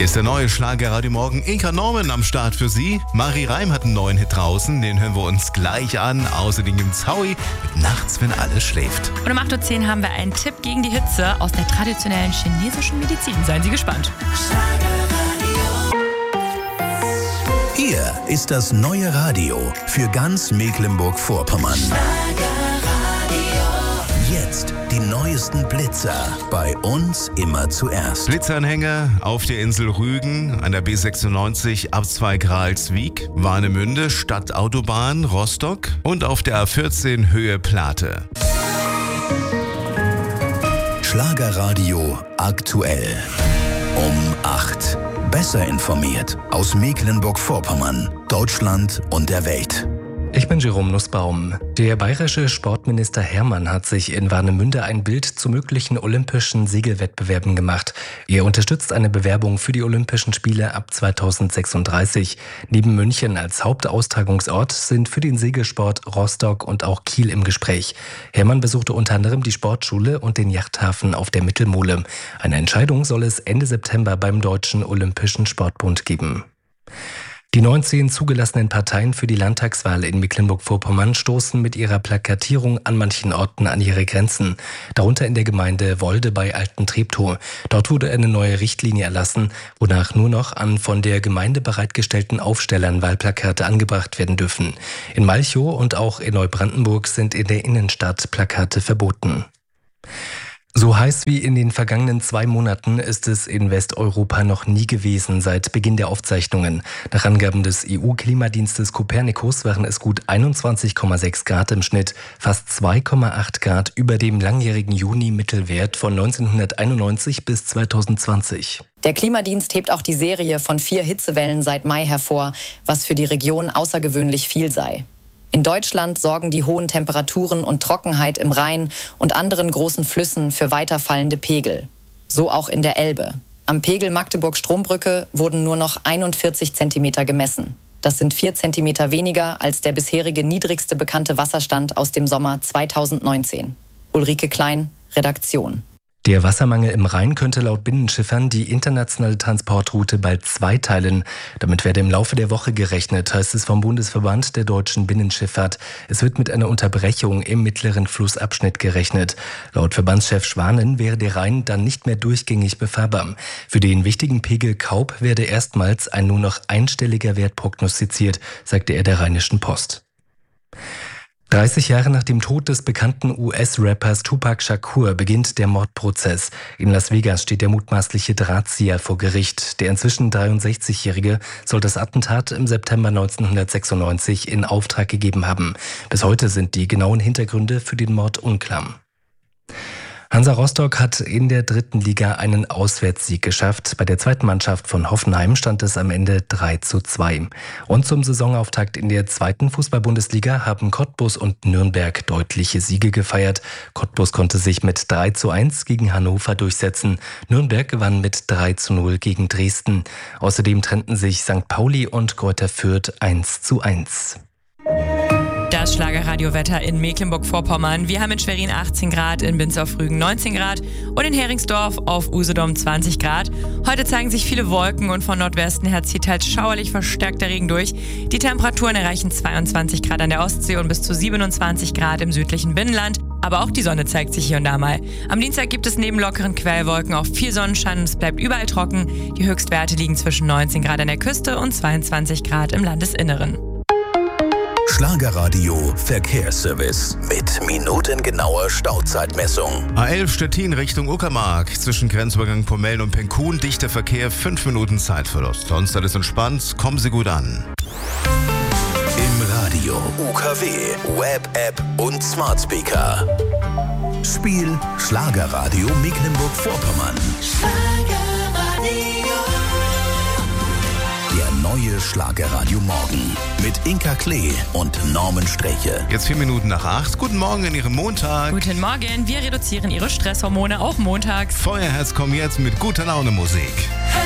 Hier ist der neue Schlagerradio Morgen. Inka Norman am Start für Sie. Marie Reim hat einen neuen Hit draußen, den hören wir uns gleich an. Außerdem gibt's Howie mit Nachts, wenn alles schläft. Und um 8.10 Uhr haben wir einen Tipp gegen die Hitze aus der traditionellen chinesischen Medizin. Seien Sie gespannt. Hier ist das neue Radio für ganz Mecklenburg-Vorpommern. Jetzt die neuesten Blitzer. Bei uns immer zuerst. Blitzanhänger auf der Insel Rügen, an der B96 ab 2 Gralswiek, Warnemünde, Stadtautobahn, Rostock und auf der A14 Höhe Plate. Schlagerradio aktuell. Um 8. Besser informiert aus Mecklenburg-Vorpommern, Deutschland und der Welt. Ich bin Jerome Nussbaum. Der bayerische Sportminister Hermann hat sich in Warnemünde ein Bild zu möglichen olympischen Segelwettbewerben gemacht. Er unterstützt eine Bewerbung für die Olympischen Spiele ab 2036. Neben München als Hauptaustragungsort sind für den Segelsport Rostock und auch Kiel im Gespräch. Hermann besuchte unter anderem die Sportschule und den Yachthafen auf der Mittelmole. Eine Entscheidung soll es Ende September beim Deutschen Olympischen Sportbund geben. Die 19 zugelassenen Parteien für die Landtagswahl in Mecklenburg-Vorpommern stoßen mit ihrer Plakatierung an manchen Orten an ihre Grenzen, darunter in der Gemeinde Wolde bei Alten-Treptow. Dort wurde eine neue Richtlinie erlassen, wonach nur noch an von der Gemeinde bereitgestellten Aufstellern Wahlplakate angebracht werden dürfen. In Malchow und auch in Neubrandenburg sind in der Innenstadt Plakate verboten. So heiß wie in den vergangenen 2 Monaten ist es in Westeuropa noch nie gewesen seit Beginn der Aufzeichnungen. Nach Angaben des EU-Klimadienstes Copernicus waren es gut 21,6 Grad im Schnitt, fast 2,8 Grad über dem langjährigen Juni-Mittelwert von 1991 bis 2020. Der Klimadienst hebt auch die Serie von 4 Hitzewellen seit Mai hervor, was für die Region außergewöhnlich viel sei. In Deutschland sorgen die hohen Temperaturen und Trockenheit im Rhein und anderen großen Flüssen für weiterfallende Pegel. So auch in der Elbe. Am Pegel Magdeburg-Strombrücke wurden nur noch 41 Zentimeter gemessen. Das sind 4 Zentimeter weniger als der bisherige niedrigste bekannte Wasserstand aus dem Sommer 2019. Ulrike Klein, Redaktion. Der Wassermangel im Rhein könnte laut Binnenschiffern die internationale Transportroute bald zweiteilen. Damit werde im Laufe der Woche gerechnet, heißt es vom Bundesverband der deutschen Binnenschifffahrt. Es wird mit einer Unterbrechung im mittleren Flussabschnitt gerechnet. Laut Verbandschef Schwanen wäre der Rhein dann nicht mehr durchgängig befahrbar. Für den wichtigen Pegel Kaub werde erstmals ein nur noch einstelliger Wert prognostiziert, sagte er der Rheinischen Post. 30 Jahre nach dem Tod des bekannten US-Rappers Tupac Shakur beginnt der Mordprozess. In Las Vegas steht der mutmaßliche Drahtzieher vor Gericht. Der inzwischen 63-Jährige soll das Attentat im September 1996 in Auftrag gegeben haben. Bis heute sind die genauen Hintergründe für den Mord unklar. Hansa Rostock hat in der 3. Liga einen Auswärtssieg geschafft. Bei der zweiten Mannschaft von Hoffenheim stand es am Ende 3:2. Und zum Saisonauftakt in der 2. Fußball-Bundesliga haben Cottbus und Nürnberg deutliche Siege gefeiert. Cottbus konnte sich mit 3:1 gegen Hannover durchsetzen. Nürnberg gewann mit 3:0 gegen Dresden. Außerdem trennten sich St. Pauli und Greuther Fürth 1:1. Das Schlagerradiowetter in Mecklenburg-Vorpommern. Wir haben in Schwerin 18 Grad, in Binz auf Rügen 19 Grad und in Heringsdorf auf Usedom 20 Grad. Heute zeigen sich viele Wolken und von Nordwesten her zieht teils schauerlich verstärkter Regen durch. Die Temperaturen erreichen 22 Grad an der Ostsee und bis zu 27 Grad im südlichen Binnenland. Aber auch die Sonne zeigt sich hier und da mal. Am Dienstag gibt es neben lockeren Quellwolken auch viel Sonnenschein und es bleibt überall trocken. Die Höchstwerte liegen zwischen 19 Grad an der Küste und 22 Grad im Landesinneren. Schlagerradio Verkehrsservice mit minutengenauer Stauzeitmessung. A11 Stettin Richtung Uckermark. Zwischen Grenzübergang Pomellen und Penkun dichter Verkehr, 5 Minuten Zeitverlust. Sonst alles entspannt, kommen Sie gut an. Im Radio, UKW, Web-App und Smart Speaker. Spiel Schlagerradio Mecklenburg-Vorpommern. Der neue Schlagerradio Morgen mit Inka Klee und Norman Streche. Jetzt 4 Minuten nach 8. Guten Morgen in Ihrem Montag. Guten Morgen, wir reduzieren Ihre Stresshormone auch montags. Feuerherz kommt jetzt mit guter Laune Musik.